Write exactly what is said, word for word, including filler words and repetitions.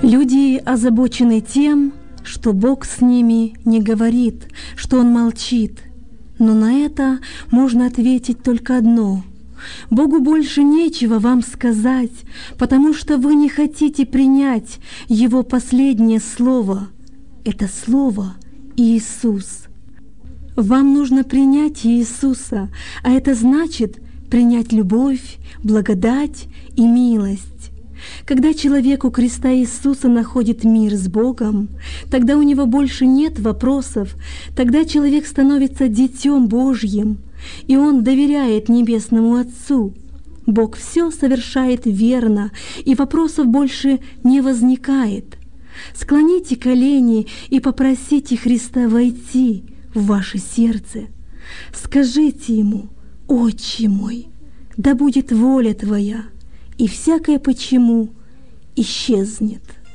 Люди озабочены тем, что Бог с ними не говорит, что Он молчит. Но на это можно ответить только одно: Богу больше нечего вам сказать, потому что вы не хотите принять Его последнее слово. Это слово Иисус. Вам нужно принять Иисуса, а это значит принять любовь, благодать и милость. Когда человек у креста Иисуса находит мир с Богом, тогда у него больше нет вопросов, тогда человек становится Детем Божьим, и он доверяет Небесному Отцу. Бог все совершает верно, и вопросов больше не возникает. Склоните колени и попросите Христа войти в ваше сердце. Скажите Ему: «Отче мой, да будет воля Твоя», и всякое «почему» исчезнет.